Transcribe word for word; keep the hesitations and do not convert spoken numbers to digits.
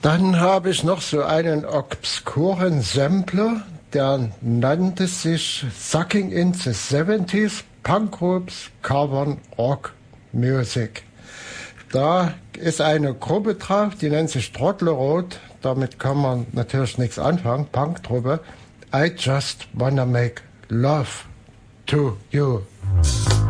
Dann habe ich noch so einen obskuren Sampler, der nannte sich Sucking in the seventies Punk Groups Covern Rock Music. Da ist eine Gruppe drauf, die nennt sich Trottlerot. Damit kann man natürlich nichts anfangen, Punk-Truppe. I just wanna make love to you.